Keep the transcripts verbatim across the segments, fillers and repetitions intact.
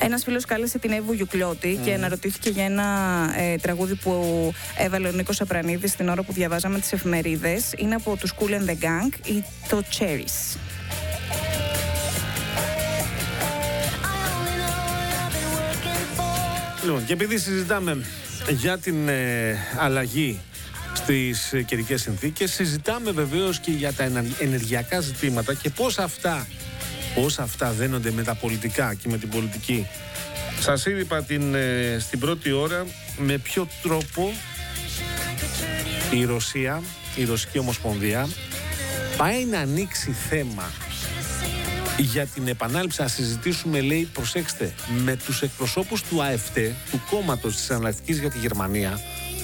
Ένας φίλος κάλεσε την Εύη Βουγιουκλώτη mm. και αναρωτήθηκε για ένα ε, τραγούδι που έβαλε ο Νίκος Απρανίδης την ώρα που διαβάζαμε τις εφημερίδες. Είναι από τους Kool and the Gang ή το Cherries. Λοιπόν, και επειδή συζητάμε για την ε, αλλαγή στις καιρικές συνθήκες, συζητάμε βεβαίως και για τα ενεργειακά ζητήματα και πώς αυτά, πώς αυτά δένονται με τα πολιτικά και με την πολιτική. Σας είπα την, ε, στην πρώτη ώρα με ποιο τρόπο η Ρωσία, η Ρωσική Ομοσπονδία πάει να ανοίξει θέμα για την επανάληψη. Να συζητήσουμε, λέει, προσέξτε, με τους εκπροσώπους του ΑΕΦΤ, του κόμματος της Εναλλακτικής για τη Γερμανία,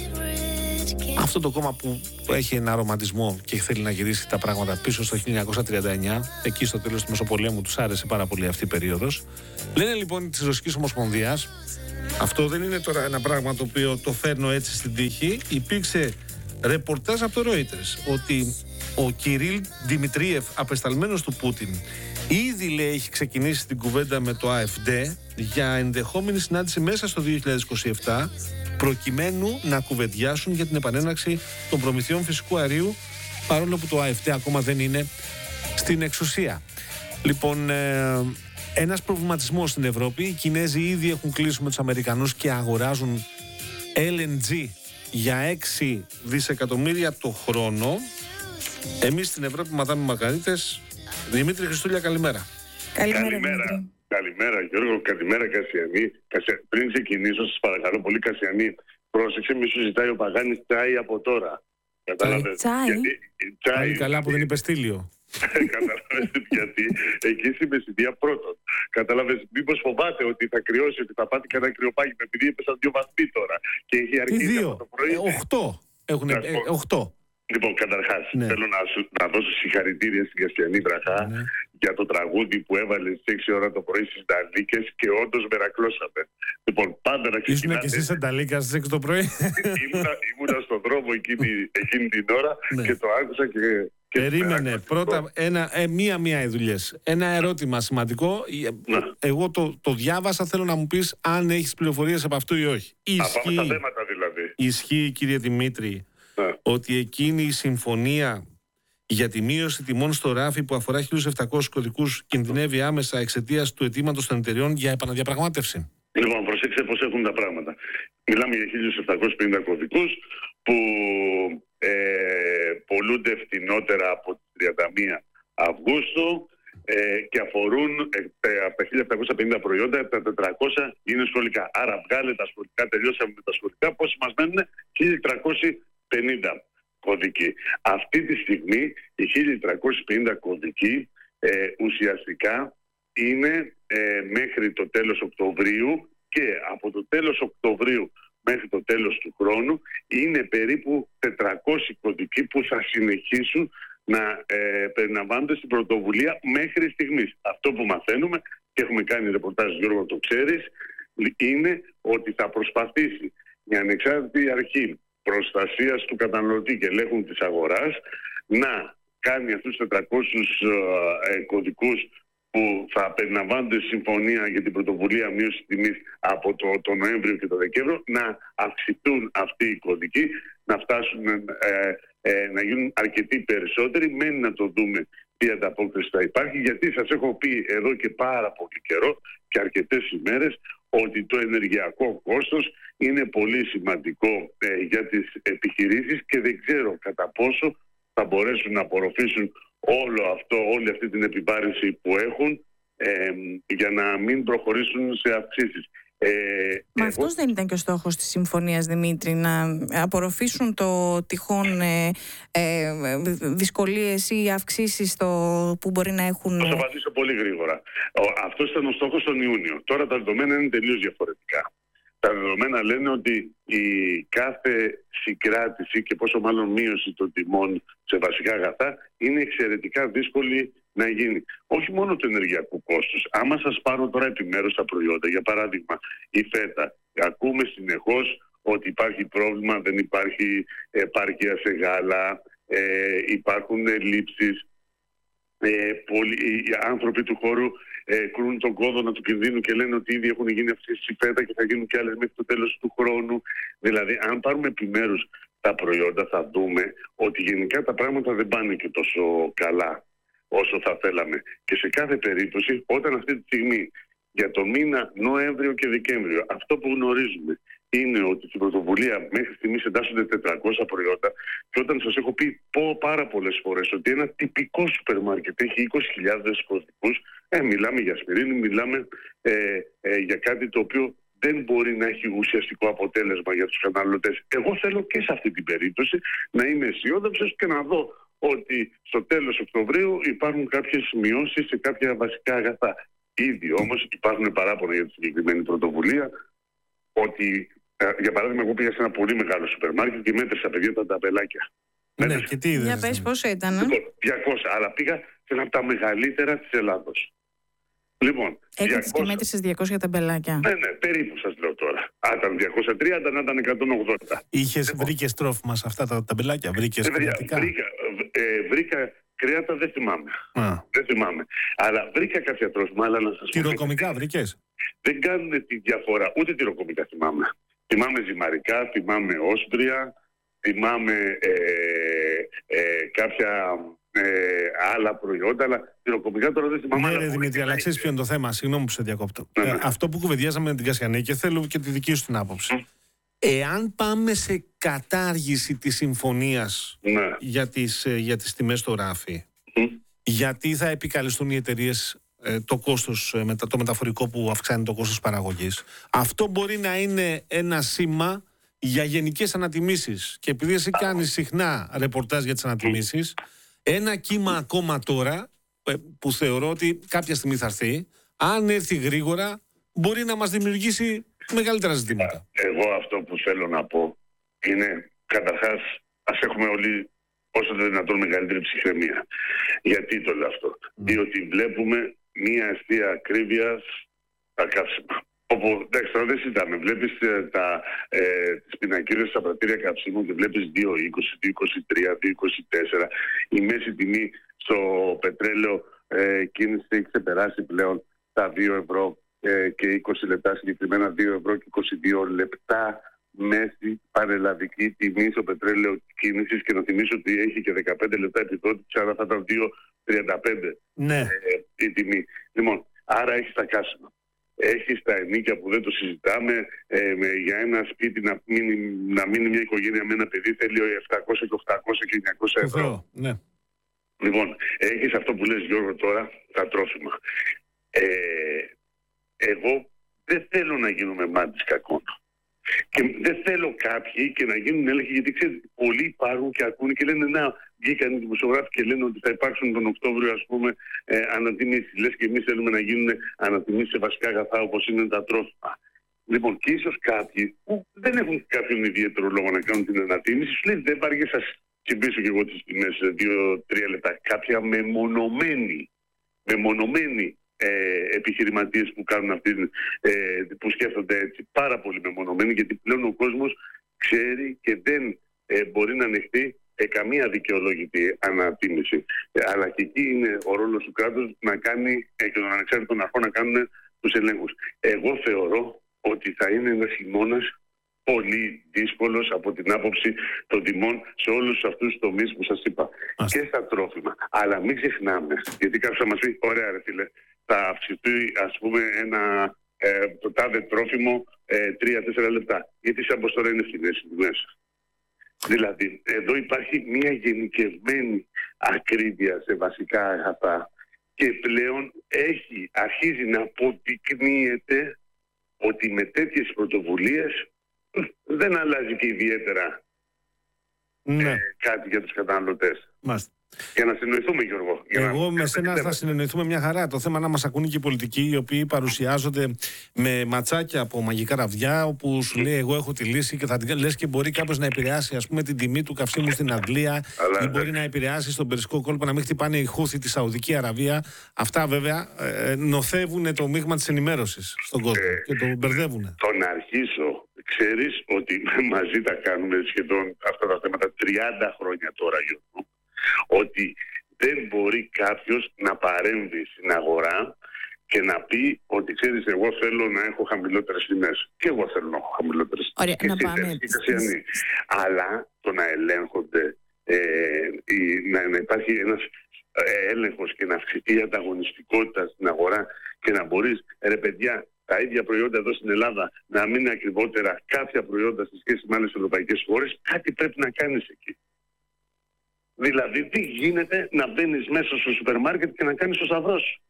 αυτό το κόμμα που έχει ένα ρομαντισμό και θέλει να γυρίσει τα πράγματα πίσω στο χίλια εννιακόσια τριάντα εννιά, εκεί στο τέλος του Μεσοπολέμου τους άρεσε πάρα πολύ αυτή η περίοδος. Λένε λοιπόν της Ρωσικής Ομοσπονδίας, αυτό δεν είναι τώρα ένα πράγμα το οποίο το φέρνω έτσι στην τύχη, υπήρξε ρεπορτάζ από το Reuters ότι ο Κυρίλ Δημητρίεφ, απεσταλμένος του Πούτιν, ήδη, λέει, έχει ξεκινήσει την κουβέντα με το ΑΕΦΔ για ενδεχόμενη συνάντηση μέσα στο δύο χιλιάδες είκοσι επτά, προκειμένου να κουβεντιάσουν για την επανέναρξη των προμηθειών φυσικού αερίου, παρόλο που το ΑΕΦΔ ακόμα δεν είναι στην εξουσία. Λοιπόν, ε, ένας προβληματισμός στην Ευρώπη. Οι Κινέζοι ήδη έχουν κλείσει με τους Αμερικανούς και αγοράζουν ελ εν τζι για έξι δισεκατομμύρια το χρόνο. Εμείς στην Ευρώπη ματάμε μαργαρίτες. Δημήτρη Χριστούλια, καλημέρα. Καλημέρα, καλημέρα. Δημήτρη. Καλημέρα, Γιώργο. Καλημέρα, Κασιανή. Κασια... Πριν ξεκινήσω, σας παρακαλώ πολύ, Κασιανή, πρόσεξε, μη σου ζητάει ο Παγάνης τσάι από τώρα. Κατάλαβες. Τσάι. Γιατί... Τσάι. Καλά που δεν είπε στήλιο. Κατάλαβες γιατί εκεί στη Μεσσηνία πρώτον. Κατάλαβες, μήπως φοβάται ότι θα κρυώσει, ότι θα πάθει κανένα κρυοπάγημα, επειδή έπεσαν δύο βαθμοί τώρα. Και έχει αρχίσει από το πρωί. Ε, οχτώ. Έχουν ε, οχτώ. Λοιπόν, καταρχάς, ναι. θέλω να, σου, να δώσω συγχαρητήρια στην Κασιανή Βραχά ναι. για το τραγούδι που έβαλε στις έξι ώρα το πρωί στις Νταλίκες και όντως μερακλώσαμε. Λοιπόν, πάντα να ξεκινάτε. Ήσουν και εσύ σε Νταλίκα στις έξι το πρωί. Ήμουνα, ήμουνα στον δρόμο εκείνη, εκείνη την ώρα ναι. και το άκουσα και... και περίμενε, πρώτα, ένα, ε, μία-μία οι δουλειές. Ένα ερώτημα σημαντικό. Ναι. Εγώ το, το διάβασα, θέλω να μου πεις αν έχεις πληροφορίες από αυτό ή όχι. Από τα θέματα δηλαδή. Ισχύει, κύριε Δημήτρη, ναι. ότι εκείνη η συμφωνία για τη μείωση τιμών στο ράφι που αφορά χίλιους επτακόσιους κωδικούς κινδυνεύει άμεσα εξαιτίας του αιτήματος των εταιριών για επαναδιαπραγμάτευση? Λοιπόν, προσέξτε πώς έχουν τα πράγματα. Μιλάμε για χίλιους επτακόσιους πενήντα κωδικούς που ε, πολλούνται φτηνότερα από τις τριάντα μία Αυγούστου ε, και αφορούν ε, από τα χίλια επτακόσια πενήντα προϊόντα, τα τετρακόσια είναι σχολικά. Άρα βγάλε τα σχολικά, τελειώσαμε με τα σχολικά, πόσοι μας μένουν? χίλια τριακόσιοι πενήντα κωδικοί. Αυτή τη στιγμή οι χίλια τριακόσιοι πενήντα κωδικοί ε, ουσιαστικά είναι ε, μέχρι το τέλος Οκτωβρίου και από το τέλος Οκτωβρίου μέχρι το τέλος του χρόνου είναι περίπου τετρακόσιοι κωδικοί που θα συνεχίσουν να ε, περιλαμβάνονται στην πρωτοβουλία μέχρι στιγμής. Αυτό που μαθαίνουμε και έχουμε κάνει ρεπορτάζ, Γιώργο, το ξέρεις, είναι ότι θα προσπαθήσει μια ανεξάρτητη αρχή προστασίας του καταναλωτή και ελέγχου της αγοράς να κάνει αυτούς τους τετρακόσιους ε, κωδικούς που θα περιλαμβάνονται συμφωνία για την πρωτοβουλία μείωσης τιμής από το, το Νοέμβριο και το Δεκέμβριο, να αυξηθούν αυτοί οι κωδικοί, να φτάσουν ε, ε, να γίνουν αρκετοί περισσότεροι. Μένει να το δούμε τι ανταπόκριση θα υπάρχει, γιατί σας έχω πει εδώ και πάρα πολύ καιρό και αρκετές ημέρες ότι το ενεργειακό κόστος είναι πολύ σημαντικό ε, για τις επιχειρήσεις και δεν ξέρω κατά πόσο θα μπορέσουν να απορροφήσουν όλο αυτό, όλη αυτή την επιβάρυνση που έχουν ε, για να μην προχωρήσουν σε αυξήσεις. Ε, Μα εγώ... αυτός δεν ήταν και ο στόχος της συμφωνίας, Δημήτρη, να απορροφήσουν το τυχόν ε, ε, δυσκολίες ή αυξήσεις το, που μπορεί να έχουν... Θα σας απαντήσω πολύ γρήγορα. Αυτός ήταν ο στόχος τον Ιούνιο. Τώρα τα δεδομένα είναι τελείως διαφορετικά. Τα δεδομένα λένε ότι η κάθε συγκράτηση και πόσο μάλλον μείωση των τιμών σε βασικά αγαθά είναι εξαιρετικά δύσκολη να γίνει. Όχι μόνο του ενεργειακού κόστους. Άμα σας πάρω τώρα επιμέρους τα προϊόντα, για παράδειγμα η φέτα, ακούμε συνεχώς ότι υπάρχει πρόβλημα, δεν υπάρχει επάρκεια σε γάλα, ε, υπάρχουν λήψεις. Ε, πολλοί, οι άνθρωποι του χώρου ε, κρούν τον κόδωνα του κινδύνου και λένε ότι ήδη έχουν γίνει αυτές οι φέτα και θα γίνουν και άλλες μέχρι το τέλος του χρόνου. Δηλαδή, αν πάρουμε επιμέρους τα προϊόντα, θα δούμε ότι γενικά τα πράγματα δεν πάνε και τόσο καλά όσο θα θέλαμε. Και σε κάθε περίπτωση, όταν αυτή τη στιγμή για το μήνα Νοέμβριο και Δεκέμβριο, αυτό που γνωρίζουμε είναι ότι στην πρωτοβουλία μέχρι στιγμής εντάσσονται τετρακόσια προϊόντα, και όταν σας έχω πει πω πάρα πολλές φορές ότι ένα τυπικό σούπερ μάρκετ έχει είκοσι χιλιάδες κωδικούς, ε, μιλάμε για ασπιρίνη, μιλάμε ε, ε, για κάτι το οποίο δεν μπορεί να έχει ουσιαστικό αποτέλεσμα για τους καταναλωτές. Εγώ θέλω και σε αυτή την περίπτωση να είμαι αισιόδοξος και να δω ότι στο τέλος Οκτωβρίου υπάρχουν κάποιες μειώσεις σε κάποια βασικά αγαθά. Ήδη όμως υπάρχουν παράπονα για τη συγκεκριμένη πρωτοβουλία, ότι για παράδειγμα εγώ πήγα σε ένα πολύ μεγάλο σούπερ μάρκετ και μέτρησα, παιδιά, τα ταμπελάκια. Ναι, ναι, και τι είδες? Για πες πόσο ήταν? Λοιπόν, διακόσια, αλλά πήγα σε ένα από τα μεγαλύτερα της Ελλάδος. Λοιπόν, έκατες και μέτρησες διακόσια ταμπελάκια? Ναι, ναι, περίπου σας λέω τώρα. Αν ήταν διακόσια τριάντα, να ήταν εκατόν ογδόντα. Είχες, λοιπόν, βρήκες τρόφιμα σε αυτά τα ταμπελάκια? Βρήκες ε, κρεατικά? Βρήκα, ε, βρήκα κρέατα, δεν θυμάμαι. Α. Δεν θυμάμαι. Αλλά βρήκα κάποια τρόφιμα, αλλά να σας πω. Τυροκομικά βρήκες? Δεν κάνουν τη διαφορά. Ούτε τυροκομικά θυμάμαι. Θυμάμαι ζυμαρικά, θυμάμαι όσπρια, θυμάμαι ε, ε, κάποια ε, άλλα προϊόντα, αλλά τυροκομικά τώρα δεν θυμάμαι. Ναι, ρε Δημήτρη, αλλά ξέρεις ποιο είναι το θέμα? Συγγνώμη που σε διακόπτω. Ναι, ναι. Ε, αυτό που κουβεντιάζαμε με την Κασιανή, και θέλω και τη δική σου την άποψη. Mm. Εάν πάμε σε κατάργηση της συμφωνίας, ναι, για τις, για τις τιμές στο ράφι, mm. γιατί θα επικαλεστούν οι εταιρείες ε, το κόστος, ε, το μεταφορικό που αυξάνει το κόστος παραγωγής? Αυτό μπορεί να είναι ένα σήμα για γενικές ανατιμήσεις. Και επειδή εσύ κάνεις συχνά ρεπορτάζ για τις ανατιμήσεις, ένα κύμα ακόμα τώρα, ε, που θεωρώ ότι κάποια στιγμή θα έρθει, αν έρθει γρήγορα, μπορεί να μας δημιουργήσει μεγαλύτερα ζητήματα. Εγώ αυτό που θέλω να πω είναι, καταρχάς, ας έχουμε όλοι όσο το δυνατόν μεγαλύτερη ψυχραιμία. Γιατί το λέω αυτό? Mm. Διότι βλέπουμε μία αιστεία ακρίβειας στα καύσιμα. Όπου, εντάξει, τώρα δεν συζητάμε. Βλέπεις ε, τα, ε, τις πινακίδες στα πρατήρια καυσίμων και βλέπεις δύο είκοσι, δύο είκοσι τρία, δύο είκοσι τέσσερα. Η μέση τιμή στο πετρέλαιο ε, κίνηση έχει ξεπεράσει πλέον τα δύο ευρώ ε, και είκοσι λεπτά, συγκεκριμένα δύο ευρώ και είκοσι δύο λεπτά μέση πανελλαδική τιμή στο πετρέλαιο κίνησης, και να θυμίσω ότι έχει και δεκαπέντε λεπτά επιδότηση, άρα θα ήταν δύο τριάντα πέντε ναι. ε, η τιμή. Λοιπόν, άρα έχει τα καύσιμα. Έχει τα ενίκια που δεν το συζητάμε. Ε, με, για ένα σπίτι να μείνει, να μείνει μια οικογένεια με ένα παιδί θέλει επτακόσια και οχτακόσια και εννιακόσια ευρώ. Ναι. Λοιπόν, έχεις αυτό που λες, Γιώργο, τώρα, τα τρόφιμα. Ε, εγώ δεν θέλω να γίνουμε μάντης κακών. Και δεν θέλω κάποιοι και να γίνουν έλεγχοι, γιατί ξέρετε, πολλοί υπάρχουν και ακούνε και λένε να, βγήκαν οι δημοσιογράφοι και λένε ότι θα υπάρξουν τον Οκτώβριο, ας πούμε, ε, ανατιμήσεις. Λες και εμείς θέλουμε να γίνουν ανατιμήσεις σε βασικά αγαθά όπως είναι τα τρόφιμα. Λοιπόν, και ίσως κάποιοι που δεν έχουν κάποιον ιδιαίτερο λόγο να κάνουν την ανατίμηση, σου λέει δεν βαριέσαι, σας συμπίσω και εγώ τις τιμές δύο τρία λεπτά. Κάποια μεμονωμένοι, μεμονωμένοι Ε, επιχειρηματίες που κάνουν αυτή, ε, που σκέφτονται έτσι, πάρα πολύ μεμονωμένοι, γιατί πλέον ο κόσμος ξέρει και δεν ε, μπορεί να ανεχτεί ε, καμία δικαιολόγητη ανατίμηση. Ε, αλλά και εκεί είναι ο ρόλος του κράτους να κάνει ε, και των ανεξάρτητων αρχών να κάνουν τους ελέγχους. Εγώ θεωρώ ότι θα είναι ένας χειμώνας πολύ δύσκολος από την άποψη των τιμών σε όλους αυτούς τους τομείς που σας είπα. Άστε. Και στα τρόφιμα. Αλλά μην ξεχνάμε, γιατί κάποιος θα μας πει, ωραία ρε φίλε, θα αυξηθεί, ας πούμε, ένα, ε, το τάδε τρόφιμο ε, τρία τέσσερα λεπτά. Γιατί σαν πως τώρα είναι φθηνές οι τιμές. Δηλαδή, εδώ υπάρχει μια γενικευμένη ακρίβεια σε βασικά αγαθά και πλέον έχει, αρχίζει να αποδεικνύεται ότι με τέτοιες πρωτοβουλίες δεν αλλάζει και ιδιαίτερα ναι. ε, κάτι για τους καταναλωτές. Μάλιστα. Για να συνεννοηθούμε, Γιώργο. Εγώ να... με σένα θα συνεννοηθούμε μια χαρά. Το θέμα να μας ακούνε και οι πολιτικοί, οι οποίοι παρουσιάζονται με ματσάκια από μαγικά ραβδιά, όπου σου λέει εγώ έχω τη λύση και θα την λες και μπορεί κάποιος να επηρεάσει, ας πούμε, την τιμή του καυσίμου στην Αγγλία, αλλά, ή μπορεί να επηρεάσει στον Περσικό κόλπο να μην χτυπάνε οι Χούθοι τη Σαουδική Αραβία. Αυτά βέβαια ε, νοθεύουν το μείγμα της ενημέρωσης στον κόσμο ε, και το μπερδεύουν. Το να αρχίσω, ξέρεις ότι μαζί τα κάνουμε σχεδόν αυτά τα θέματα τριάντα χρόνια τώρα, Γιώργο. Ότι δεν μπορεί κάποιος να παρέμβει στην αγορά και να πει ότι ξέρεις, εγώ θέλω να έχω χαμηλότερες τιμές. Και εγώ θέλω να έχω χαμηλότερες τιμές. Ωραία, να πάμε. Αλλά το να ελέγχονται, ε, η, να, να υπάρχει ένας ε, έλεγχος και να αυξηθεί η ανταγωνιστικότητα στην αγορά και να μπορείς, ρε παιδιά, τα ίδια προϊόντα εδώ στην Ελλάδα να μην είναι ακριβότερα κάποια προϊόντα σε σχέση με άλλες ευρωπαϊκές χώρες, κάτι πρέπει να κάνεις εκεί. Δηλαδή, τι γίνεται να μπαίνεις μέσα στο σούπερ μάρκετ και να κάνεις το σταυρό σου.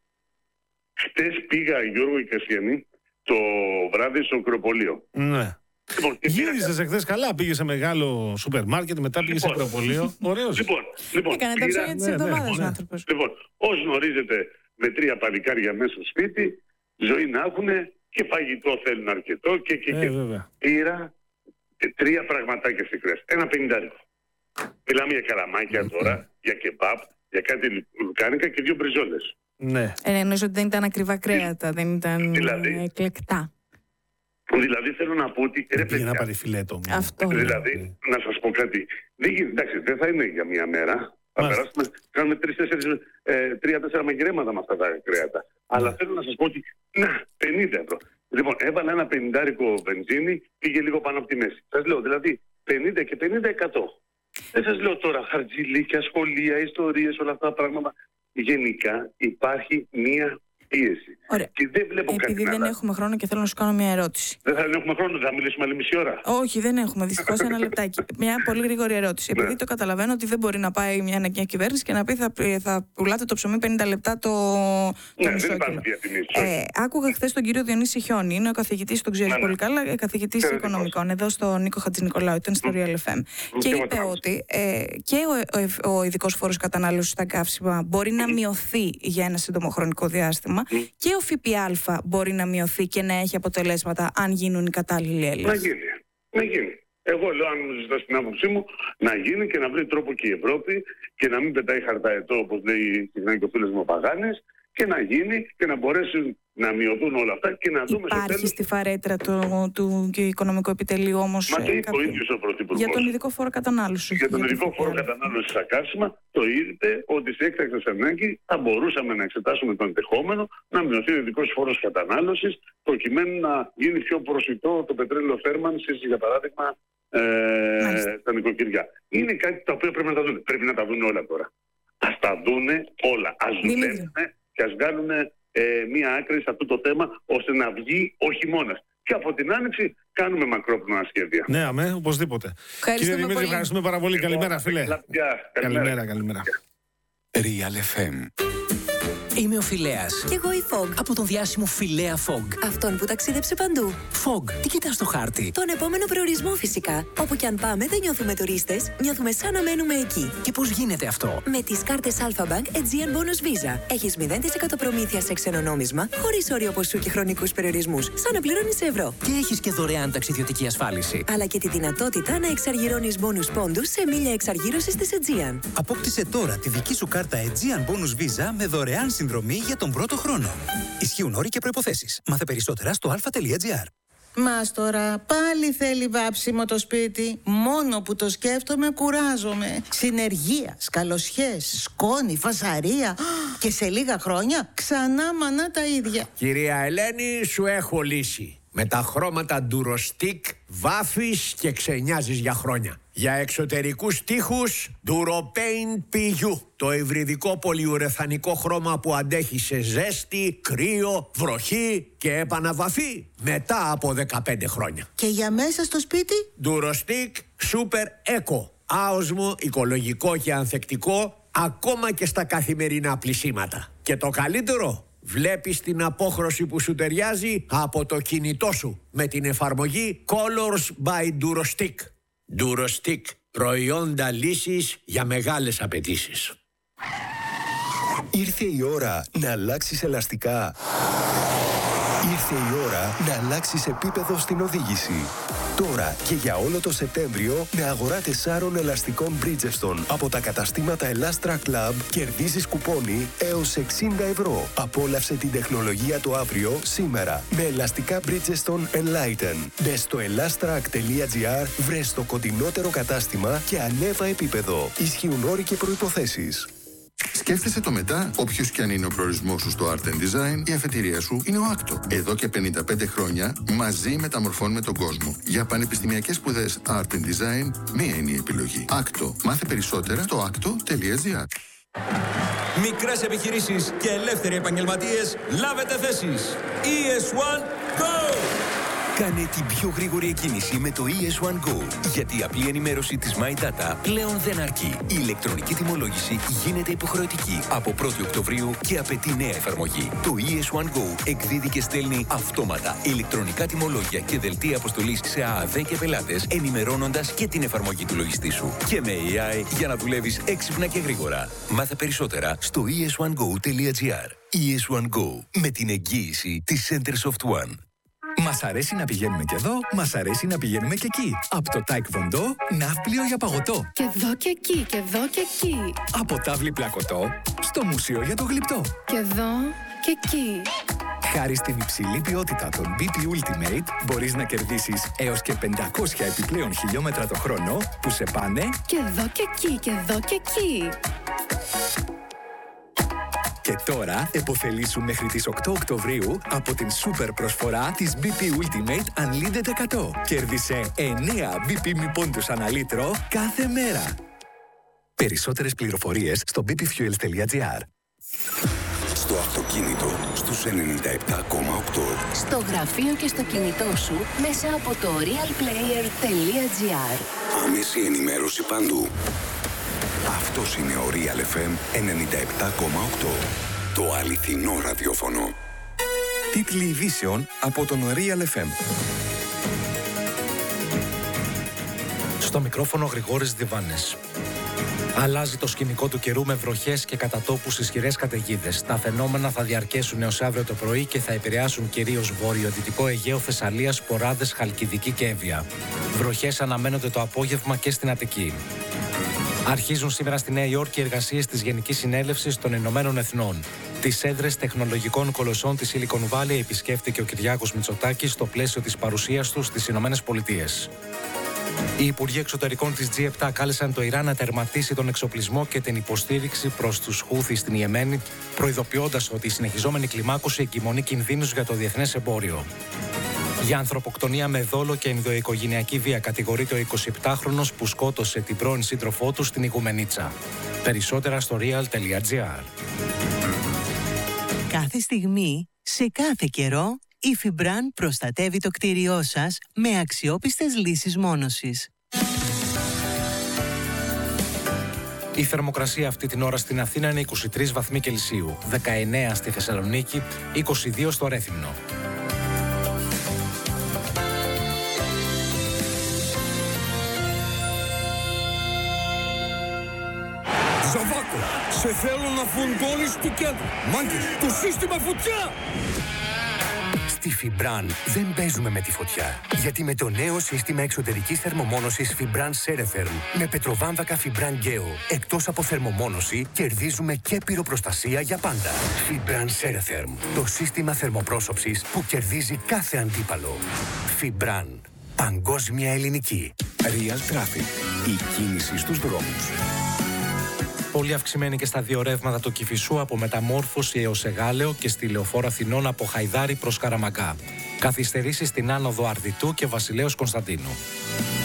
Χτες πήγα, Γιώργο Κασιανή, το βράδυ στο Ακροπολείο. Ναι. Λοιπόν, γύρισες πήγα... εχθές καλά, πήγε σε μεγάλο σούπερ μάρκετ, μετά πήγε λοιπόν, σε Ακροπολείο. Ωραίος. Λοιπόν, λοιπόν, έκανε τα ψώνια της εβδομάδας ο άνθρωπος. Λοιπόν, όσοι γνωρίζετε με τρία παλικάρια μέσα στο σπίτι, ζωή να έχουν και φαγητό θέλουν αρκετό και, και, ε, και πήρα τρία πραγματάκια στη κρέστα. Ένα πενηντάρικο. Μιλάμε για καραμάκια τώρα, για κεμπάπ, για κάτι λουκάνικα και δύο μπριζόλες. Ναι. Ε, εννοείς ότι δεν ήταν ακριβά κρέατα, δεν ήταν δηλαδή, εκλεκτά. Δηλαδή θέλω να πω ότι... Δεν πήγε να πάρει φιλέτο. Αυτό. Δηλαδή, να σας πω κάτι. Δεν, εντάξει, δεν θα είναι για μία μέρα. Θα περάσουμε, κάνουμε τρία-τέσσερα μαγειρέματα με αυτά τα κρέατα. Αλλά θέλω να σας πω ότι, να, πενήντα ευρώ. Λοιπόν, έβαλα ένα πενηντάρικο βενζίνη, πήγε λίγο πάνω από τη μέση. Σας λέω, δηλαδή, πενήντα και πενήντα, εκατό. Δεν σας λέω τώρα χαρτζηλίκια, σχολεία, ιστορίες, όλα αυτά τα πράγματα. Γενικά υπάρχει μία πίεση. Ωραία. Και δεν βλέπω Επειδή κάτι δεν να... έχουμε χρόνο και θέλω να σου κάνω μια ερώτηση. Δεν θα έχουμε χρόνο, θα μιλήσουμε άλλη μισή ώρα. Όχι, δεν έχουμε. Δυστυχώς ένα λεπτάκι. Μια πολύ γρήγορη ερώτηση. Επειδή ναι. το καταλαβαίνω ότι δεν μπορεί να πάει μια, μια κυβέρνηση και να πει θα, θα πουλάτε το ψωμί πενήντα λεπτά το, το ναι, μισό κιλό. Ε, άκουγα χθες τον κύριο Διονύση Χιόνι, είναι ο καθηγητής, τον ξέρει ναι, πολύ καλά, καθηγητής ναι, οικονομικών, ναι. εδώ στο Νίκο Χατζηνικολάου, ήταν στο Real εφ εμ. Mm. Και είπε mm. ότι ε, και ο, ο, ο ειδικός φόρος κατανάλωσης στα καύσιμα μπορεί mm. να μειωθεί για ένα σύντομο χρονικό διάστημα mm. και ο ΦΠΑ μπορεί να μειωθεί και να έχει αποτελέσματα αν γίνουν οι κατάλληλοι έλεγχοι. Να γίνει. Να γίνει. Εγώ λέω, αν μου ζητάς την άποψή μου, να γίνει και να βρει τρόπο και η Ευρώπη και να μην πετάει χαρταετό, όπως λέει συχνά και ο φίλος μου ο Παγάνης, και να γίνει και να μπορέσουν να μειωθούν όλα αυτά και να δούμε. Υπάρχει τέλος... στη φαρέτρα του, του οικονομικού επιτελείου όμως. Μα το είπε ο ίδιος ο Πρωθυπουργός. Για τον ειδικό φόρο κατανάλωση. Για τον ειδικό φόρο κατανάλωση στα καύσιμα, το είπε ότι σε έκτακτες ανάγκη θα μπορούσαμε να εξετάσουμε το ενδεχόμενο να μειωθεί ο ειδικός φόρος κατανάλωσης, προκειμένου να γίνει πιο προσιτό το πετρέλαιο θέρμανσης, για παράδειγμα, ε, στα νοικοκυριά. Είναι κάτι τα οποία πρέπει να τα δουν. Πρέπει να τα δουν όλα τώρα. Ας τα δούνε όλα. Ας δουλεύουν και ας βγάλουν ε, μία άκρη σε αυτό το θέμα, ώστε να βγει ο χειμώνας. Και από την άνοιξη κάνουμε μακρόπνοα σχέδια. Ναι, αμέ, οπωσδήποτε. Κύριε Δημήτρη, πολύ. ευχαριστούμε πάρα πολύ. Καλημέρα, φίλε. Καλημέρα, καλημέρα. καλημέρα. Real εφ εμ. Είμαι ο Φιλέας. Κι εγώ η Fog. Από τον διάσημο Φιλέα Fog. Αυτόν που ταξίδεψε παντού. Fog, τι κοιτάς στο χάρτη? Τον επόμενο προορισμό φυσικά. Όπου κι αν πάμε δεν νιώθουμε τουρίστες, νιώθουμε σαν να μένουμε εκεί. Και πώς γίνεται αυτό? Με τις κάρτες Alpha Bank Aegean Bonus Visa. Έχεις μηδέν τοις εκατό προμήθεια σε ξένο νόμισμα, χωρίς όριο ποσού και χρονικούς περιορισμούς. Σαν να πληρώνεις σε ευρώ. Και έχεις και δωρεάν ταξιδιωτική ασφάλιση. Αλλά και τη δυνατότητα να εξαργυρώνεις bonus πόντους σε μίλια εξαργύρωσης της Aegean. Απόκτησε τώρα τη δική σου κάρτα Aegean Bonus Visa με δωρεάν συνδρομή για τον πρώτο χρόνο. Ισχύουν όροι και προϋποθέσεις. Μάθε περισσότερα στο αλφα τελεία τζι άρ. Μας τώρα πάλι θέλει βάψιμο το σπίτι. Μόνο που το σκέφτομαι κουράζομαι. Συνεργεία, καλοσιές, σκόνη, φασαρία. Και σε λίγα χρόνια ξανά μανά τα ίδια. Κυρία Ελένη, σου έχω λύση. Με τα χρώματα Durostic βάφεις και ξενιάζεις για χρόνια. Για εξωτερικούς τοίχους Duropaint πι γιου. Το υβριδικό πολυουρεθανικό χρώμα που αντέχει σε ζέστη, κρύο, βροχή και επαναβαφή μετά από δεκαπέντε χρόνια. Και για μέσα στο σπίτι? Durostic Super Eco. Άοσμο, οικολογικό και ανθεκτικό ακόμα και στα καθημερινά πλυσίματα. Και το καλύτερο, βλέπεις την απόχρωση που σου ταιριάζει από το κινητό σου με την εφαρμογή Colors by Durostic. Durostic, προϊόντα λύσης για μεγάλες απαιτήσεις. Ήρθε η ώρα να αλλάξεις ελαστικά. Ήρθε η ώρα να αλλάξεις επίπεδο στην οδήγηση. Τώρα και για όλο το Σεπτέμβριο με αγορά τεσσάρων ελαστικών Bridgestone από τα καταστήματα Elastra Club κερδίζεις κουπόνι έως εξήντα ευρώ. Απόλαυσε την τεχνολογία το αύριο σήμερα με ελαστικά Bridgestone Enlighten. Μπες στο elastrak τελεία τζι άρ, βρες το κοντινότερο κατάστημα και ανέβα επίπεδο. Ισχύουν όροι και προϋποθέσεις. Σκέφτεσαι το μετά, όποιος και αν είναι ο προορισμός σου στο Art and Design, η αφετηρία σου είναι ο άκτο. Εδώ και πενήντα πέντε χρόνια μαζί μεταμορφώνουμε τον κόσμο. Για πανεπιστημιακές σπουδές Art and Design, μία είναι η επιλογή. άκτο. Μάθε περισσότερα στο άκτο τελεία τζι άρ. Μικρές επιχειρήσεις και ελεύθεροι επαγγελματίες, λάβετε θέσεις. ι ες one Go! Κάνε την πιο γρήγορη εκκίνηση με το ι ες one Go. Γιατί η απλή ενημέρωση της My Data πλέον δεν αρκεί. Η ηλεκτρονική τιμολόγηση γίνεται υποχρεωτική από πρώτη Οκτωβρίου και απαιτεί νέα εφαρμογή. Το ι ες one Go εκδίδει και στέλνει αυτόματα ηλεκτρονικά τιμολόγια και δελτία αποστολής σε ΑΑΔ και πελάτες, ενημερώνοντας και την εφαρμογή του λογιστή σου. Και με έι άι για να δουλεύεις έξυπνα και γρήγορα. Μάθε περισσότερα στο ι ες one go τελεία τζι άρ. ι ες one Go, με την εγγύηση της Centersoft One. Μας αρέσει να πηγαίνουμε και εδώ, μας αρέσει να πηγαίνουμε και εκεί. Από το Taekwondo, ναύπλιο για παγωτό. Και εδώ και εκεί, και εδώ και εκεί. Από τάβλη πλακωτό, στο μουσείο για το γλυπτό. Και εδώ και εκεί. Χάρη στην υψηλή ποιότητα των μπι πι Ultimate, μπορείς να κερδίσεις έως και πεντακόσια επιπλέον χιλιόμετρα το χρόνο που σε πάνε και εδώ και εκεί, και εδώ και εκεί. Και τώρα επωφελήσου μέχρι τις οκτώ Οκτωβρίου από την σούπερ προσφορά της μπι πι Ultimate Unlimited εκατό. Κέρδισε εννέα μπι πι μη πόντους ανά λίτρο κάθε μέρα. Περισσότερες πληροφορίες στο μπι πι fuels τελεία τζι άρ. Στο αυτοκίνητο στους ενενήντα επτά κόμμα οκτώ. Στο γραφείο και στο κινητό σου μέσα από το realplayer τελεία τζι άρ. Άμεση ενημέρωση παντού. Αυτός είναι ο Real εφ εμ ενενήντα επτά κόμμα οκτώ. Το αληθινό ραδιόφωνο. Τίτλοι ειδήσεων από τον Real εφ εμ. Στο μικρόφωνο Γρηγόρης Διβάνης. Αλλάζει το σκηνικό του καιρού με βροχές και κατά τόπους ισχυρές καταιγίδες. Τα φαινόμενα θα διαρκέσουν έως αύριο το πρωί και θα επηρεάσουν κυρίως βόρειο-δυτικό Αιγαίο, Θεσσαλία, Ποράδες, Χαλκιδική και Εύβοια. Βροχές αναμένονται το απόγευμα και στην Αττική. Αρχίζουν σήμερα στη Νέα Υόρκη οι εργασίες της Γενικής Συνέλευσης των Ηνωμένων Εθνών. Τις έδρες τεχνολογικών κολοσσών της Silicon Valley επισκέφτηκε ο Κυριάκος Μητσοτάκης στο πλαίσιο της παρουσίας του στις Ηνωμένες Πολιτείες. Οι Υπουργοί Εξωτερικών της τζι επτά κάλεσαν το Ιράν να τερματίσει τον εξοπλισμό και την υποστήριξη προς τους Χούθι στην Ιεμένη, προειδοποιώντας ότι η συνεχιζόμενη κλιμάκωση εγκυμονεί κινδύνους για το διεθνές εμπόριο. Για ανθρωποκτονία με δόλο και ενδοοικογενειακή βία κατηγορείται ο εικοσιεπτάχρονος που σκότωσε την πρώην σύντροφό του στην Ιγουμενίτσα. Περισσότερα στο real τελεία τζι άρ. Κάθε στιγμή, σε κάθε καιρό, η Fibran προστατεύει το κτίριό σας με αξιόπιστες λύσεις μόνωσης. Η θερμοκρασία αυτή την ώρα στην Αθήνα είναι είκοσι τρεις βαθμοί Κελσίου, δεκαεννέα στη Θεσσαλονίκη, είκοσι δύο στο Ρέθυμνο. Ζαβάκο, σε θέλω να φουντώνεις του κέντρου. Μάγκες, το σύστημα φωτιά! Στη Fibran δεν παίζουμε με τη φωτιά. Γιατί με το νέο σύστημα εξωτερικής θερμομόνωσης Fibran Ceretherm με πετροβάμβακα Fibran Geo, εκτός από θερμομόνωση, κερδίζουμε και πυροπροστασία για πάντα. Fibran Ceretherm, το σύστημα θερμοπρόσωψης που κερδίζει κάθε αντίπαλο. Fibran, παγκόσμια ελληνική. Real Traffic, η κίνηση στους δρόμους. Πολύ αυξημένη και στα δύο ρεύματα του Κηφισού από Μεταμόρφωση έως Εγάλεο και στη Λεωφόρο Αθηνών από Χαϊδάρη προς Καραμαγκά. Καθυστερήσεις στην άνοδο Αρδιτού και Βασιλέως Κωνσταντίνου.